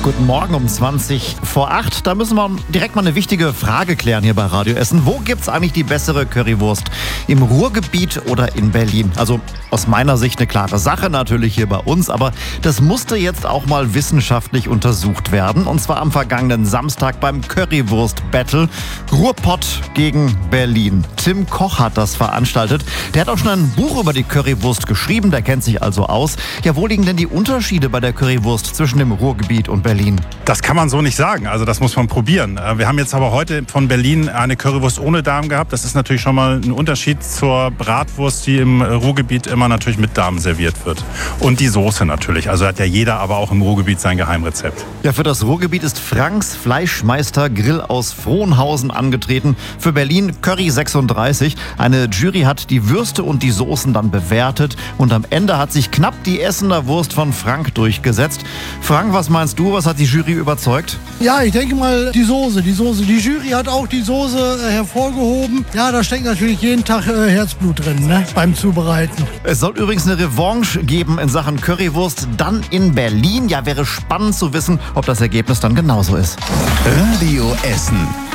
Guten Morgen um 7:20. Da müssen wir direkt mal eine wichtige Frage klären hier bei Radio Essen. Wo gibt's eigentlich die bessere Currywurst? Im Ruhrgebiet oder in Berlin? Also aus meiner Sicht eine klare Sache natürlich hier bei uns, aber das musste jetzt auch mal wissenschaftlich untersucht werden. Und zwar am vergangenen Samstag beim Currywurst-Battle Ruhrpott gegen Berlin. Tim Koch hat das veranstaltet. Der hat auch schon ein Buch über die Currywurst geschrieben, der kennt sich also aus. Ja, wo liegen denn die Unterschiede bei der Currywurst zwischen dem Ruhrgebiet und Berlin? Das kann man so nicht sagen, also das muss man probieren. Wir haben jetzt aber heute von Berlin eine Currywurst ohne Darm gehabt. Das ist natürlich schon mal ein Unterschied zur Bratwurst, die im Ruhrgebiet immer natürlich mit Darm serviert wird. Und die Soße natürlich, also hat ja jeder aber auch im Ruhrgebiet sein Geheimrezept. Ja, für das Ruhrgebiet ist Franks Fleischmeister Grill aus Frohnhausen angetreten. Für Berlin Curry 36. Eine Jury hat die Würste und die Soßen dann bewertet. Und am Ende hat sich knapp die Essener Wurst von Frank durchgesetzt. Frank, was meinst du? Was hat die Jury überzeugt? Ja, ich denke mal die Soße. Die Jury hat auch die Soße hervorgehoben. Ja, da steckt natürlich jeden Tag Herzblut drin, ne, beim Zubereiten. Es soll übrigens eine Revanche geben in Sachen Currywurst, dann in Berlin. Ja, wäre spannend zu wissen, ob das Ergebnis dann genauso ist. Radio Essen.